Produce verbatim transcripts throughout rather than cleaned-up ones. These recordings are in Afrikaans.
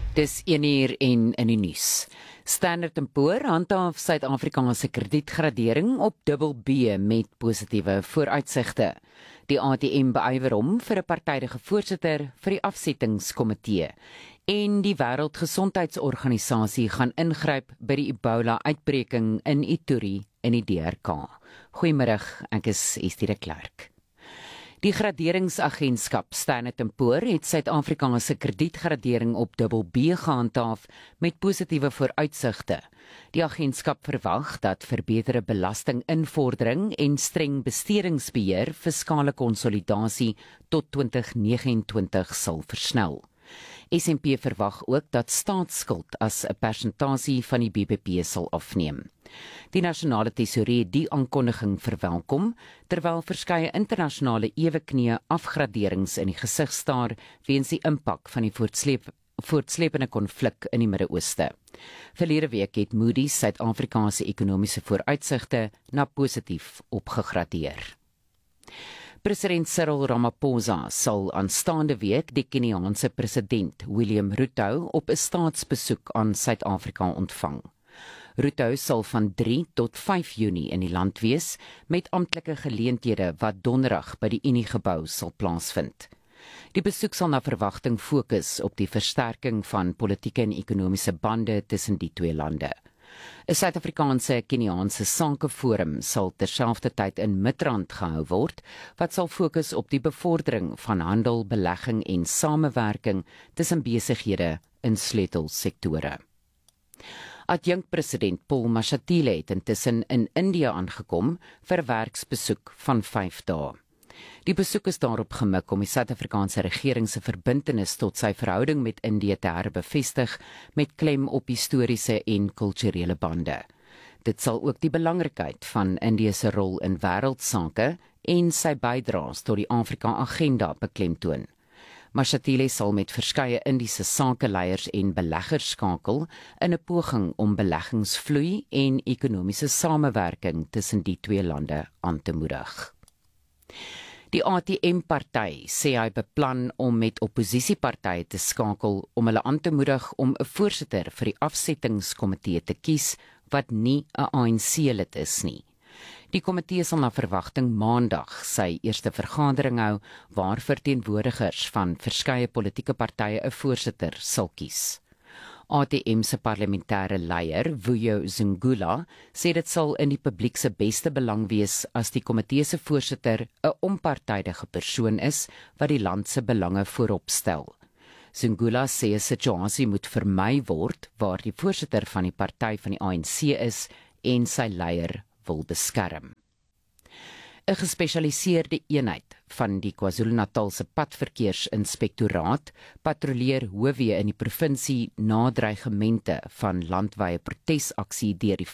Dis een uur en in die nuus. Standard and Poor handhaaf Suid-Afrikaanse kredietgradering op dubbel B met positiewe vooruitsigte. Die A T M beywer hom vir 'n partydige voorsitter vir die afsettingskomitee. En die Wêreldgesondheidsorganisasie gaan ingryp by die Ebola-uitbreking in Ituri in die D R K. Goeiemôre, ek is Estie de Klerk. Die graderingsagentskap Standard and Poor het Suid-Afrikaanse kredietgradering op dubbel B gehandhaaf met positiewe vooruitsigte. Die agentskap verwag dat verbeterde belastinginvordering en streng bestedingsbeheer fiskale konsolidasie tot twintig vyf nege sal versnel. S en P verwag ook dat staatsskuld as 'n persentasie van die B B P sal afneem. Die nasionale tesourier het die aankondiging verwelkom, terwyl verskeie internasionale eweknieë afgraderings in die gesig staar weens die impak van die voortsleep, voortslepende konflik in die Midde-Ooste. Verlede week het Moody's Suid-Afrikaanse ekonomiese vooruitsigte na positief opgegradeer. President Cyril Ramaphosa sal aanstaande week die Keniaanse president William Ruto op 'n staatsbesoek aan Suid-Afrika ontvang. Ruto sal van drie tot vyf Junie in die land wees met amptelike geleenthede wat donderdag by die Uniegebou sal plaasvind. Die besoek sal na verwagting fokus op die versterking van politieke en ekonomiese bande tussen die twee lande. 'n Suid-Afrikaanse Keniaanse Sakeforum sal terselfdertyd in Midrand gehou word, wat sal fokus op die bevordering van handel, belegging en samewerking tussen besighede in sleutelsektore. Adjunkpresident Paul Mashatile het intussen in India aangekom vir 'n werksbesoek van vyf dae. Die besoek is daarop gemik om die Suid-Afrikaanse regering se verbintenis tot sy verhouding met Indië te herbevestig met klem op historiese en kulturele bande. Dit sal ook die belangrikheid van Indië se rol in wêreldsake en sy bydraes tot die Afrika-agenda beklemtoon. Mashatile sal met verskeie Indiese sakeleiers en beleggers skakel in 'n poging om beleggingsvloei en ekonomiese samewerking tussen die twee lande aan te moedig. Die A T M-party sê hy beplan om met opposisiepartye te skakel om hulle aan te moedig om 'n voorsitter vir die afsettingskomitee te kies wat nie 'n A N C-lid is nie. Die komitee sal na verwagting maandag sy eerste vergadering hou waar verteenwoordigers van verskeie politieke partye 'n voorsitter sal kies. A T M se parlementêre leier, Vuyo Zingula, sê dit sal in die publiek se beste belang wees as die komitee se voorsitter 'n onpartydige persoon is wat die land se belange voorop stel. Zingula sê 'n situasie moet vermy word waar die voorsitter van die party van die A N C is en sy leier wil beskerm. 'n Gespesialiseerde eenheid van die KwaZulu-Natalse padverkeersinspektoraat patrolleer hoofweë in die provinsie na dreigemente van landwyse protesaksie deur die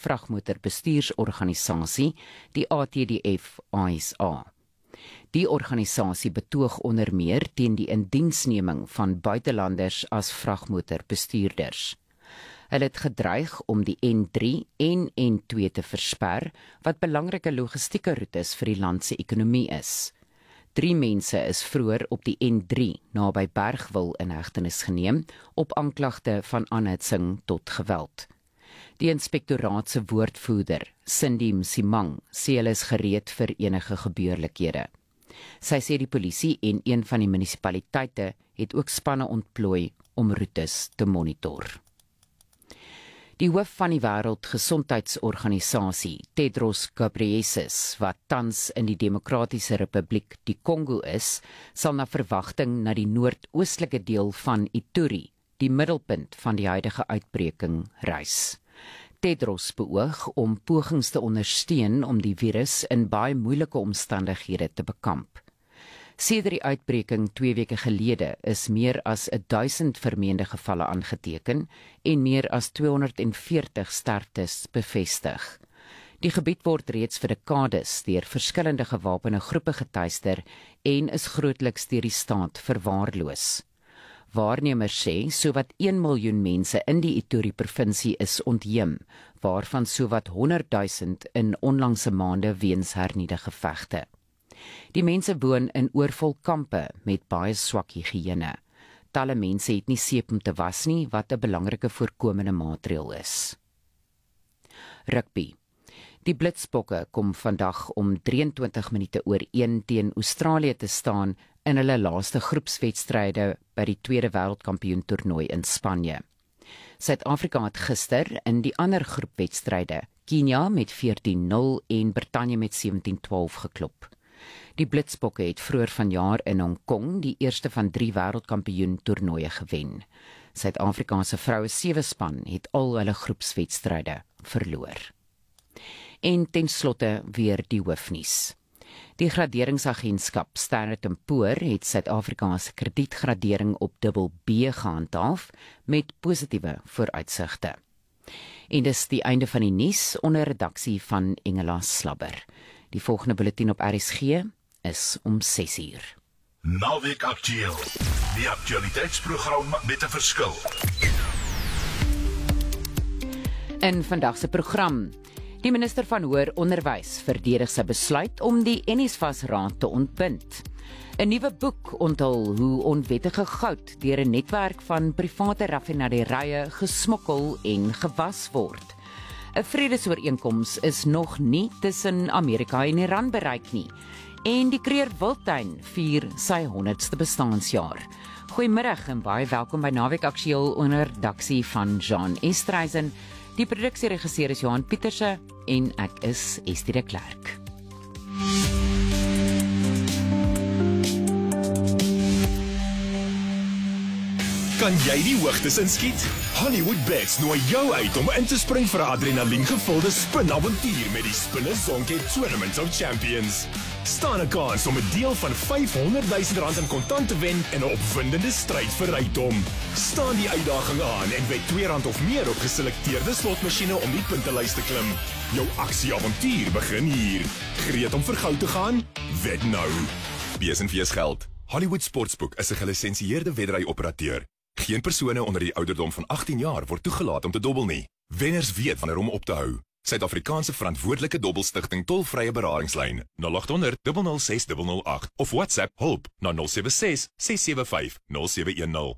vragmotorbestuursorganisasie, die A T D F A S A. Die organisasie betoog onder meer teen die indiensneming van buitelanders as vragmotorbestuurders. Hulle het gedreig om die N drie en N twee te versper, wat belangrike logistieke roetes vir die land se ekonomie is. Drie mense is vroeër op die N drie naby Bergwil in hegtenis geneem op aanklagte van aanhitsing tot geweld. Die inspektoraat se woordvoerder, Cindy Msimang, sê hulle is gereed vir enige gebeurlikhede. Sy sê die polisie en een van die munisipaliteite het ook spanne ontplooi om roetes te monitor. Die hoof van die Wêreldgesondheidsorganisasie, Tedros Ghebreyesus, wat tans in die Demokratiese Republiek die Kongo is, sal na verwagting na die noordoostelike deel van Ituri, die middelpunt van die huidige uitbreking, reis. Tedros beoog om pogings te ondersteun om die virus in baie moeilike omstandighede te bekamp. Sedert die uitbreking twee weke gelede is meer as duisend vermeende gevalle aangeteken en meer as tweehonderdveertig sterftes bevestig. Die gebied word reeds vir dekades deur verskillende gewapende groepe getuister en is grootliks deur die staat verwaarloos. Waarnemers sê sowat een miljoen mense in die Ituri-provinsie is ontheem, waarvan sowat honderdduisend in onlangse maande weens hernieude gevegte. Die mense woon in oorvol kampe met baie swak higiëne. talle mense het nie seep om te was nie, wat 'n belangrike voorkomende maatreël is. Rugby. Die Blitsbokke kom vandag om drieëntwintig minute oor een teen Australië te staan in hulle laaste groepswedstryde by die tweede wêreldkampioen toernooi in Spanje. Suid-Afrika het gister in die ander groepwedstryde Kenia met veertien nul en Brittanje met sewentien twaalf geklop. Die Blitsbokke het vroeër vanjaar in Hong Kong die eerste van drie wêreldkampioen toernooie gewen. Suid-Afrika se vroue sewe span het al hulle groepswedstryde verloor. En ten slotte weer die hoofnuus. Die graderingsagentskap Standard and Poor het Suid-Afrika se kredietgradering op dubbel B gehandhaaf met positiewe vooruitsigte. En dis die einde van die nuus onder redaksie van Engela Slabber. Die volgende bulletin op R S G is om ses uur. Naweek Aktueel. Die aktualiteitsprogram met 'n verskil. In vandag se program: die minister van Hoër Onderwys verdedig sy besluit om die NSFAS-raad te ontbind. 'n Nuwe boek onthul hoe onwettige goud deur 'n netwerk van private raffinaderye gesmokkel en gewas word. 'n Vredesooreenkoms is nog nie tussen Amerika en Iran bereik nie. En die Kruger Wildtuin vier sy honderdste bestaanjaar. Goeiemiddag en baie welkom by Naweek Aktueel onder redaksie van Jean Estreisen. Die produksieregisseur is Johan Pieterse en ek is Estie de Klerk. Kan jy die hoogtes inskiet? HollywoodBets nooi jou uit om in te spring vir 'n adrenaliengevulde spinavontuur met die Spinners Zonke Tournament of Champions. Staan 'n kans om 'n deel van vyfhonderdduisend rand in kontant te wen in 'n opwindende stryd vir rykdom. Staan die uitdaging aan en wed twee rand of meer op geselekteerde slotmasjiene om die puntelys te klim. Jou aksieavontuur begin hier. Gereed om vir goud te gaan? Wed nou. Bees en fees geld. Hollywood Sportsbook is 'n gelisensieerde weddery-operateur. Geen persone onder die ouderdom van agttien jaar word toegelaat om te dobbel nie. Wenners weet wanneer om op te hou. Suid-Afrikaanse verantwoordelike dobbelstigting tolvrye beradingslyn nul agt honderd, nul nul ses, nul nul agt of WhatsApp hulp na nul sewe ses, ses sewe vyf, nul sewe een nul.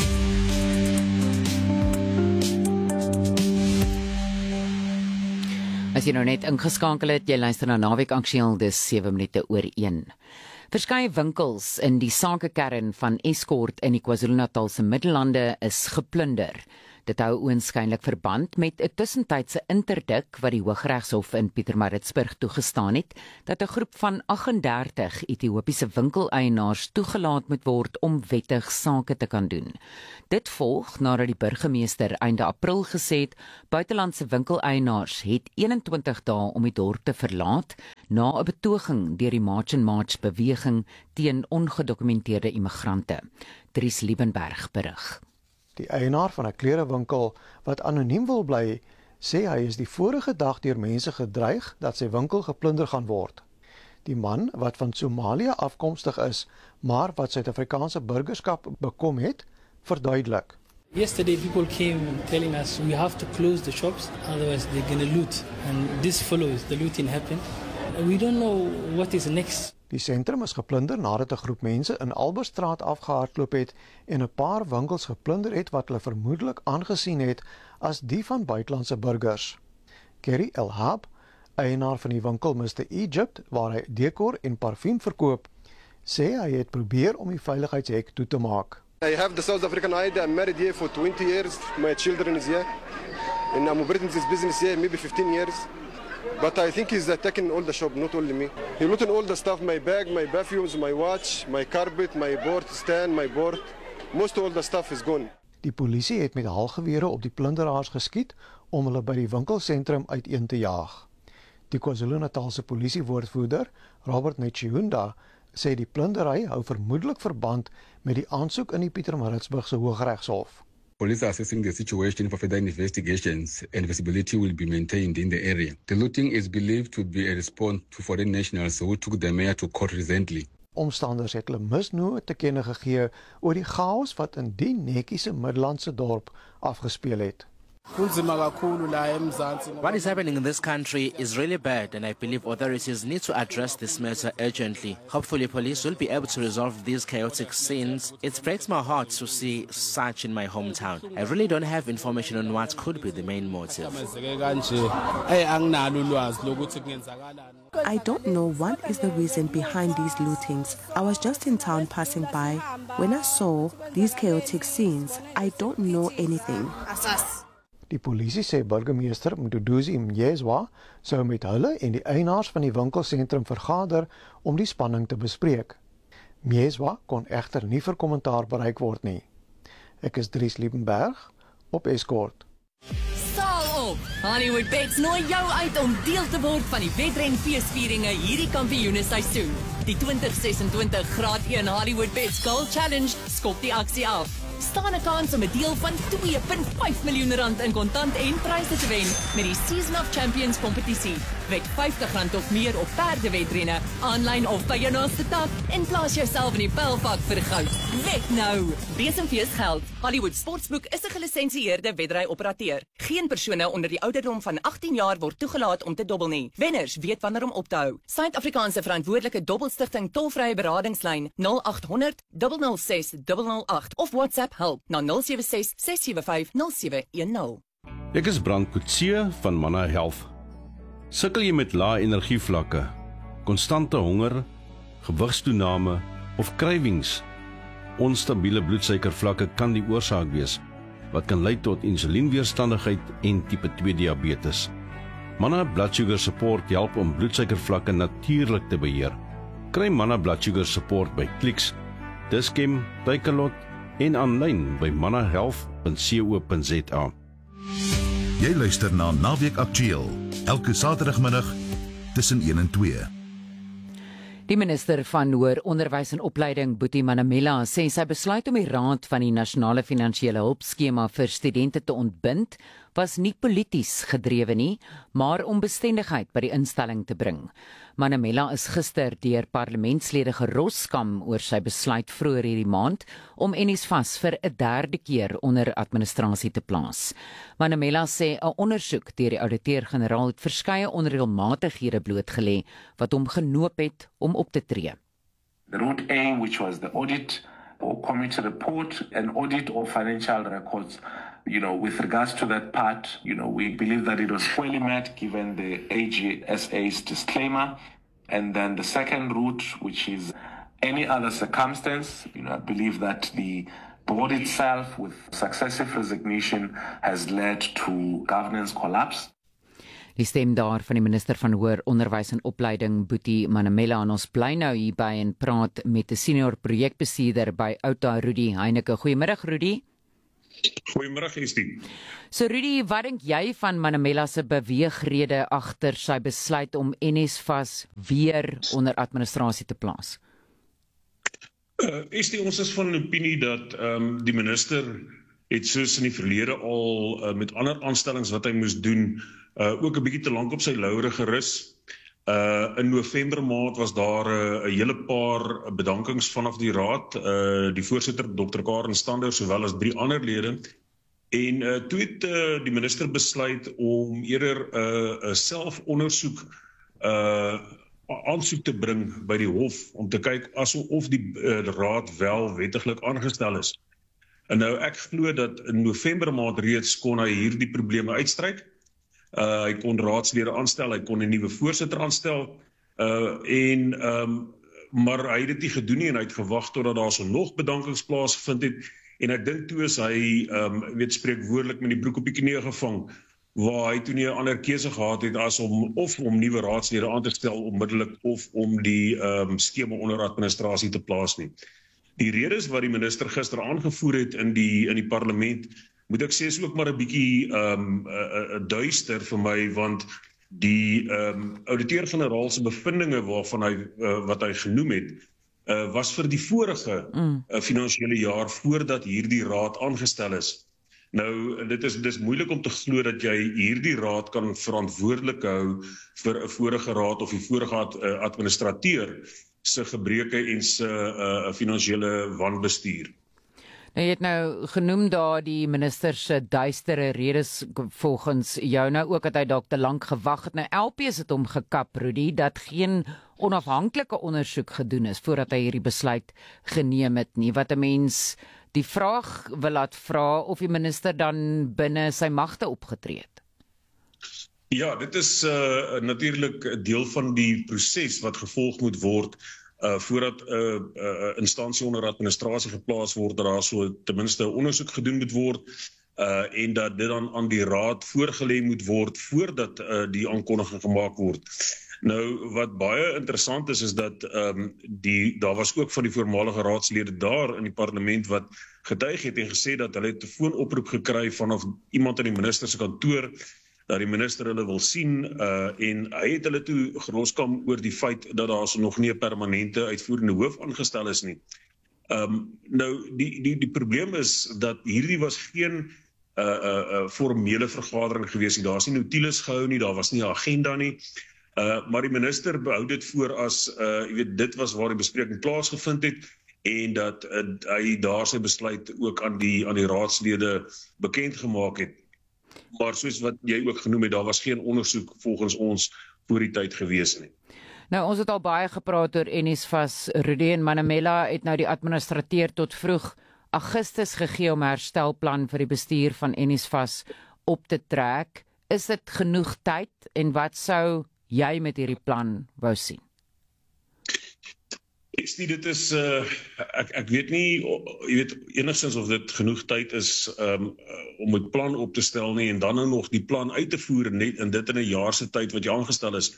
As jy nou net ingeskakel het, jy luister na Naweek Aktueel, dis sewe minute oor een. Verskeie winkels in die sakekern van Escort in die KwaZulu-Natal se Middellande is geplunder. Dit hou oënskynlik verband met 'n tussentydse interdik wat die Hooggeregshof in Pietermaritzburg toegestaan het, dat 'n groep van agt en dertig Ethiopiese winkeleienaars toegelaat moet word om wettig sake te kan doen. Dit volg nadat die burgemeester einde April gesê het, buitelandse winkeleienaars het eenentwintig dae om die dorp te verlaat, na 'n betoging deur die March and March beweging teen ongedokumenteerde immigrante. Dries Liebenberg berig. Die eienaar van 'n klerewinkel wat anoniem wil bly, sê hy is die vorige dag deur mense gedreig dat sy winkel geplunder gaan word. Die man, wat van Somalië afkomstig is, maar wat Suid-Afrikaanse burgerskap bekom het, verduidelik. Yesterday people came telling us we have to close the shops, otherwise they're going to loot, and this follows the looting happened. We don't know what is next. Die sentrum is geplunder nadat 'n groep mense in Albertstraat afgehardloop het en 'n paar winkels geplunder het wat hulle vermoedelik aangesien het as die van buitelandse burgers. Kerry Elhab, eienaar van die winkel mister Egypt, waar hy dekor en parfuum verkoop, sê hy het probeer om die veiligheidshek toe te maak. I have the South African I D. I'm married here for twenty years. My children is here. And I'm operating this business here maybe fifteen years. But I think he's attacking all the shop, not only me. He looting all the stuff, my bag, my perfumes, my watch, my carpet, my board stand, my board. Most of all the stuff is gone. Die polisie het met haalgewere op die plunderaars geskiet om hulle by die winkelsentrum uiteen te jaag. Die KwaZulu-Natalse polisiewoordvoerder, Robert Netjihunda, sê die plundery hou vermoedelik verband met die aansoek in die Pietermaritzburgse Hooggeregshof. Police are assessing the situation for further investigations and visibility will be maintained in the area. The looting is believed to be a response to foreign nationals who took the mayor to court recently. Omstanders het hulle misnoë te kenne gegee oor die chaos wat in die netjiese Middellandse dorp afgespeel het. What is happening in this country is really bad, and I believe authorities need to address this matter urgently. Hopefully police will be able to resolve these chaotic scenes. It breaks my heart to see such in my hometown. I really don't have information on what could be the main motive. I don't know what is the reason behind these lootings. I was just in town passing by. When I saw these chaotic scenes, I don't know anything. Die polisie sê burgemeester Mduduzi Mjezwa sou met hulle en die eienaars van die winkelsentrum vergader om die spanning te bespreek. Mjezwa kon egter nie vir kommentaar bereik word nie. Ek is Dries Liebenberg op Escort. Saal op! Hollywood Bets nooi jou uit om deel te word van die wedren feesvieringe hierdie kampioene seisoen. Die twintig sesentwintig graad een Hollywood Bets Gold Challenge skop die aksie af. Staan 'n kans om 'n deel van twee komma vyf miljoen rand in kontant en pryse te wen met die Season of Champions kompetisie. Wed vyftig rand of meer op perdewedrenne, aanlyn of by jou naaste tak en plaas jouself in die pylvak vir goud. Wed nou! Besenfees geld. Hollywood Sportsboek is 'n gelisensieerde wedry-operateur. Geen persone onder die ouderdom van agttien jaar word toegelaat om te dobbel nie. Wenners weet wanneer om op te hou. Suid-Afrikaanse verantwoordelike dobbelstigting tolvrye beradingslyn nul agt honderd nul nul ses nul nul agt of WhatsApp help na nul sewe ses ses sewe vyf nul sewe een nul. Ek is Brand Kutse van Mana Health. Sukkel jy met lae energievlakke, konstante honger, gewigstoename of krywings? Onstabiele bloedsuikervlakke kan die oorsaak wees, wat kan lei tot insulienweerstandigheid en tipe twee diabetes. Mana Blood Sugar Support help om bloedsuikervlakke natuurlik te beheer. Kry Mana Blood Sugar Support by Clicks, Dischem, Takealot en aanlyn by mana health punt co punt za. Jy luister na Naweek Aktueel, elke Saterdagmiddag tussen een en twee. Die minister van Hoër Onderwys en Opleiding, Boetie Manamela, sê sy besluit om die raad van die nasionale finansiële hulpskema vir studente te ontbind, was nie polities gedrewe nie, maar om bestendigheid by die instelling te bring. Manamela is gister deur parlementslede geroskam oor sy besluit vroeër hierdie maand om NSFAS vir 'n derde keer onder administrasie te plaas. Manamela sê 'n ondersoek deur die ouditeur-generaal het verskeie onreëlmatighede blootgelê wat hom genoop het om op te tree. The route A, which was the audit or committee report, an audit of financial records, you know, with regards to that part, you know, we believe that it was fully met given the A G S A's disclaimer. And then the second route, which is any other circumstance, you know, I believe that the board itself with successive resignation has led to governance collapse. Die stem daar van die minister van Hoër Onderwys en Opleiding, Boetie Manamela, en ons bly nou hierby en praat met 'n senior projekbestuurder by Outa, Rudy Heineke. Goeiemiddag, Rudy. Goeiemiddag, Estie. So Rudy, wat dink jy van Manamela se beweegrede agter sy besluit om NSFAS weer onder administrasie te plaas? Uh, Estie, ons is van opinie dat um, die minister het soos in die verlede al uh, met ander aanstellings wat hy moes doen, uh, ook 'n bietjie te lank op sy laure gerus. Uh, in November maand was daar 'n uh, hele paar bedankings vanaf die raad, uh, die voorsitter dokter Karen Stander sowel as drie ander lede. En uh, toe het uh, die minister besluit om eerder 'n uh, uh, selfondersoek uh, aansoek te bring by die hof om te kyk asof die uh, raad wel wettiglik aangestel is. En nou ek glo dat in November maand reeds kon hy hierdie probleme uitstryk. Uh, hy kon raadslede aanstel, hy kon 'n nuwe voorsitter aanstel, uh, en, um, maar hy het dit nie gedoen nie en hy het gewag totdat daar so nog bedankings plaasgevind het, en ek dink toe is hy, um, weet spreekwoordelik met die broek op die knie gevang, waar hy toe nie 'n ander keuse gehad het as om of om nuwe raadslede aan te stel onmiddellik of om die um, skema onder administrasie te plaas nie. Die redes wat die minister gister aangevoer het in die in die parlement, moet ek sê is ook maar 'n bietjie um, uh, uh, duister vir my, want die um, ouditeur-generaal se bevindinge waarvan hy uh, wat hy genoem het, uh, was vir die vorige mm. uh, finansiële jaar voordat hierdie raad aangestel is. Nou, dit is dis moeilik om te glo dat jy hierdie raad kan verantwoordelik hou vir 'n vorige raad of die vorige ad, uh, administrateur se gebreke en se uh, finansiële wanbestuur. Jy het nou genoem daar die minister se duistere redes volgens jou nou ook dat hy dalk te lank gewag het. Nou L P het hom gekap, Rudy, dat geen onafhanklike ondersoek gedoen is voordat hy hierdie besluit geneem het nie. Wat 'n mens die vraag wil laat vra of die minister dan binne sy magte opgetree het. Ja, dit is uh, natuurlik 'n deel van die proses wat gevolg moet word uh, voordat 'n uh, uh, instansie onder administrasie geplaas word, dat daar so ten minste 'n ondersoek gedoen moet word uh, en dat dit dan aan die raad voorgelê moet word voordat uh, die aankondiging gemaak word. Nou, wat baie interessant is, is dat um, die, daar was ook van die voormalige raadslede daar in die parlement wat getuig het en gesê dat hulle 'n telefoonoproep gekry vanaf iemand in die minister se kantoor, dat die minister hulle wil sien, uh, en hy het hulle toe geloskam oor die feit dat daar so nog nie 'n permanente uitvoerende hoof aangestel is nie. Um, nou, die, die, die probleem is dat hierdie was geen uh, uh, uh, formele vergadering gewees nie, daar is nie notules gehou nie, daar was nie 'n agenda nie, uh, maar die minister behou dit voor as, uh, jy weet, dit was waar die bespreking plaasgevind het, en dat uh, hy daar sy besluit ook aan die, aan die raadslede bekend gemaak het. Maar soos wat jy ook genoem het, daar was geen ondersoek volgens ons voor die tyd gewees nie. Nou, ons het al baie gepraat oor NSFAS. Rudy en Manamela het nou die administrateur tot vroeg Augustus gegee om 'n herstelplan vir die bestuur van NSFAS op te trek. Is dit genoeg tyd en wat sou jy met hierdie plan wou sien? Estie, dit is, uh, ek, ek weet nie, jy weet, enigstens of dit genoeg tyd is um, om 'n plan op te stel nie, en dan nou nog die plan uit te voer, net in dit in 'n jaar se tyd wat jy aangestel is.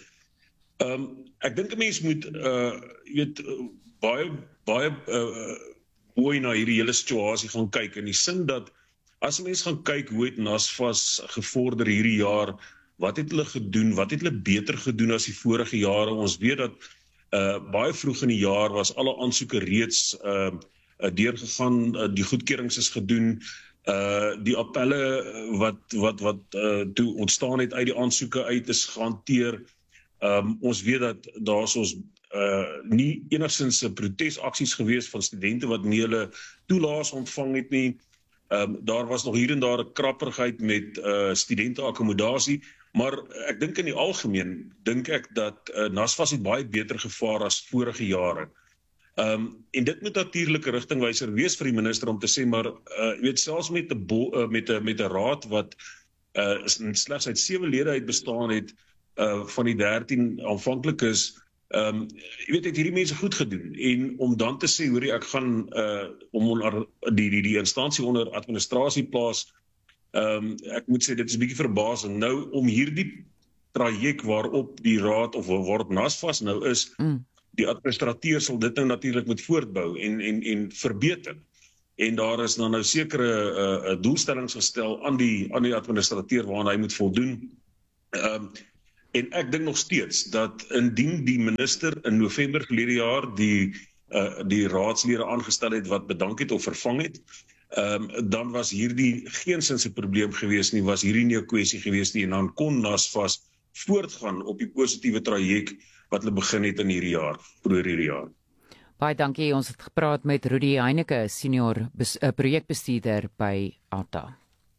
Um, ek dink 'n mens moet, uh, jy weet, baie, baie uh, mooi na hierdie hele situasie gaan kyk, in die sin dat, as 'n mens gaan kyk hoe het NSFAS gevorder hierdie jaar, wat het hulle gedoen, wat het hulle beter gedoen as die vorige jare, ons weet dat Uh, baie vroeg in die jaar was alle aansoeke reeds uh, uh, deurgegaan, uh, die goedkeurings is gedoen, uh, die appelle wat, wat, wat uh, toe ontstaan het uit die aansoeke uit is gehanteer. Um, ons weet dat daar is ons uh, nie enigstens protesaksies gewees van studente wat nie hulle toelaas ontvang het nie. Um, daar was nog hier en daar 'n krapperigheid met uh, studenteakkommodasie. Maar ek dink in die algemeen, dink ek dat uh, NSFAS het baie beter gevaar as vorige jare. Um, en dit moet natuurlik 'n rigtingwyser wees vir die minister om te sê, maar uh, jy weet, selfs met 'n uh, met 'n met 'n raad wat uh, slegs uit sewe lede uit bestaan het, uh, van die dertien aanvanklik is, um, jy weet, het hierdie mense goed gedoen. En om dan te sê, hoorie, ek gaan uh, om onder die die die instansie onder administrasie plaas. Um, ek moet sê, dit is 'n bietjie verbasing. Nou, om hierdie traject waarop die raad, of waarop NSFAS nou is, mm. die administrateur sal dit nou natuurlik moet voortbou en, en, en verbeter. En daar is dan nou sekere uh, doelstellings gestel aan die, aan die administrateur waaraan hy moet voldoen. Um, en ek dink nog steeds dat indien die minister in November verlede jaar die, uh, die raadslede aangestel het wat bedank het of vervang het, Um, dan was hierdie geensins 'n probleem gewees nie, was hierdie nie 'n kwessie gewees nie, en dan kon NSFAS voortgaan op die positiewe traject wat hulle begin het in hierdie jaar, vroeër hierdie jaar. Baie dankie, ons het gepraat met Rudy Heineke, senior bes, uh, projekbestuurder by ATA.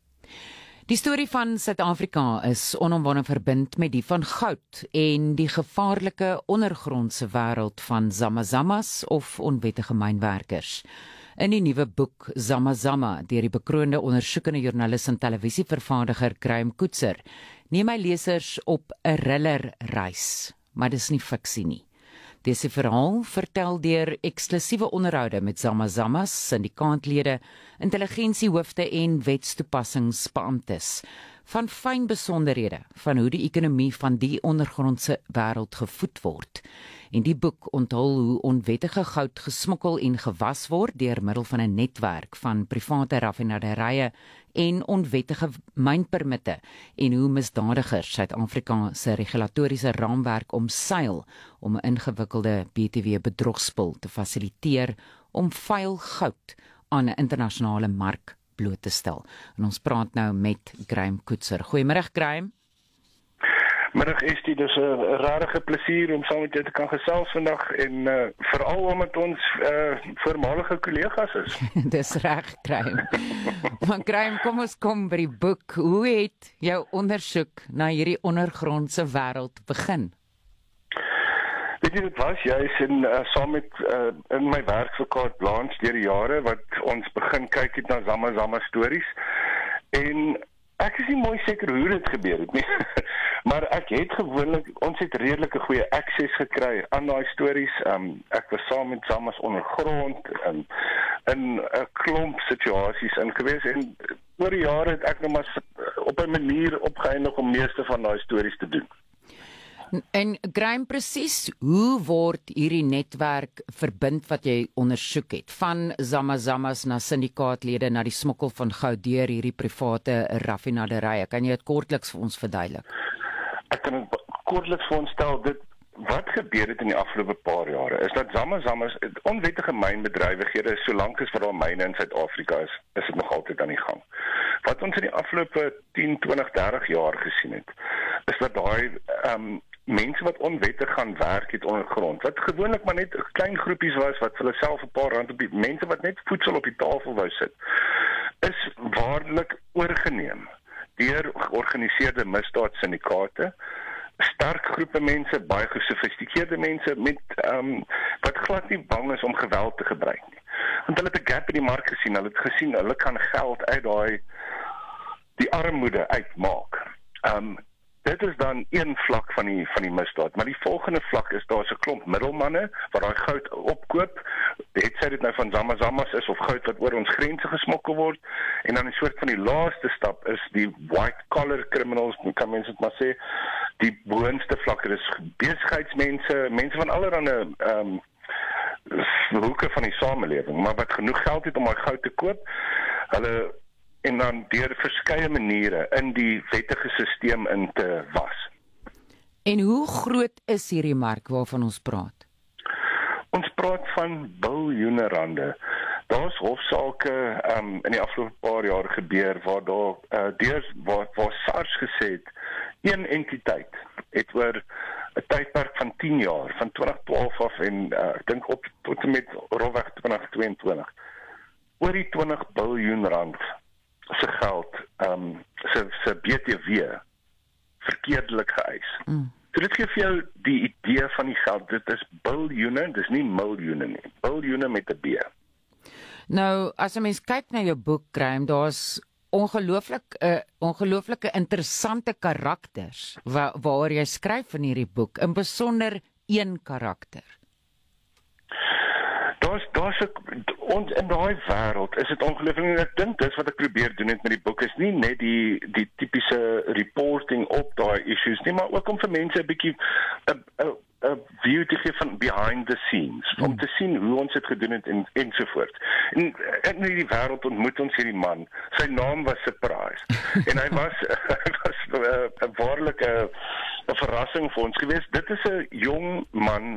Die storie van Suid-Afrika is onomwonde verbind met die van goud en die gevaarlike ondergrondse wêreld van zamazamas of onwettige mynwerkers. In die nuwe boek Zamazama, deur die bekroonde ondersoekende joernalis en televisievervaardiger Graham Coetzer, neem hy lesers op 'n thriller reis, maar dis nie fiksie nie. Dese verhaal vertel deur eksklusiewe onderhoude met Zamazamas, syndikaatlede, intelligensiehoofde en wetstoepassingsbeamptes, van fyn besonderhede van hoe die ekonomie van die ondergrondse wêreld gevoed word. En die boek onthul hoe onwettige goud gesmokkel en gewas word deur middel van 'n netwerk van private raffinaderye en onwettige mynpermitte en hoe misdadigers Suid-Afrika se regulatoriese raamwerk omseil om 'n ingewikkelde B T W-bedrogspel te fasiliteer om vuil goud aan 'n internasionale mark bloot te stel. En ons praat nou met Graham Coetzer. Goeiemôre Graham. Middag Estie, dis 'n rarige plesier om saam met jou te kan gesels vandag en uh, veral omdat ons uh, voormalige kollegas is. Dis reg, Graham. Maar Graham, kom ons kom by die boek. Hoe het jou ondersoek na hierdie ondergrondse wêreld begin? Weet jy, dit was juist in, uh, saam met uh, in my werk vir Kaart Blanche deur die jare wat ons begin kyk het na Zama Zama stories. En ek is nie mooi seker hoe dit gebeur het nie. Maar ek het gewoonlik, ons het redelike goeie access gekry aan daai stories. Um, ek was saam met Zamas ondergrond en in 'n klomp situasies in gewees en oor die jare het ek nou maar op 'n manier opgeëindig om meeste van daai stories te doen. En Graham, presies hoe word hierdie netwerk verbind wat jy ondersoek het? Van Zama Zamas na syndikaatlede na die smokkel van goud deur hierdie private raffinaderye. Kan jy dit kortliks vir ons verduidelik? Ek kan dit kortliks vir ons stel. Dit wat gebeur het in die afgelope paar jare is dat Zama Zamas onwettige mynbedrywighede, solank as wat daar myne in Suid-Afrika is, is dit nog altyd aan die gang. Wat ons in die afgelope tien, twintig, dertig jaar gesien het, is dat daai um, mense wat onwettig gaan werk het ondergrond, wat gewoonlik maar net klein groepies was, wat vir hulle self 'n paar rand op die, mense wat net voedsel op die tafel wou sit, is waarlik oorgeneem deur georganiseerde misdaadsyndikaate, sterk groepe mense, baie gesofistikeerde mense met um, wat glad nie bang is om geweld te gebruik nie. Want hulle het 'n gap in die mark gesien, hulle het gesien hulle kan geld uit daai die armoede uitmaak. Um, dit is dan een vlak van die van die misdaad, maar die volgende vlak is daar's 'n klomp middelmanne wat daai goud opkoop, het sy dit nou van Zama Zamas is of goud wat oor ons grense gesmokkel word, en dan 'n soort van die laaste stap is die white collar criminals, kan mens dit maar sê, die boonste vlakke, dis besigheidsmense, mense van allerlei ehm um, hoeke van die samelewing, maar wat genoeg geld het om daai goud te koop, hulle en dan deur verskeie maniere in die wettige stelsel in te was. En hoe groot is hierdie mark waarvan ons praat? Ons praat van biljoene rande. Daar's hofsaake um, in die afgelope paar jaar gebeur waar daar uh, deur waar, waar SARS gesê het, een entiteit het oor 'n tydperk van tien jaar, van twintig twaalf af en uh, ek dink op tot en met rofweg twintig tweeëntwintig, oor die twintig biljoen rand se geld, um, se, se B T W verkeerdelik geëis. Mm. So dit gee vir jou die idee van die geld, dit is biljoene, dis nie miljoene nie, biljoene met 'n B. Nou, as 'n mens kyk na jou boek, Graham, daar's ongelooflik uh, ongelooflike interessante karakters wa waaroor jy skryf in hierdie boek, in besonder een karakter. Daar's daar's ons in daai wêreld is dit ongelooflik, en ek dink dis wat ek probeer doen het met die boek is nie net die die tipiese reporting op daai issues nie, maar ook om vir mense 'n bietjie 'n 'n 'n view te gee van behind the scenes, om te sien hoe ons dit gedoen het en ensovoorts. En in hierdie wêreld ontmoet ons hierdie man. Sy naam was Surprise. En hy was hy was 'n uh, waarlike 'n verrassing vir ons geweest. Dit is 'n jong man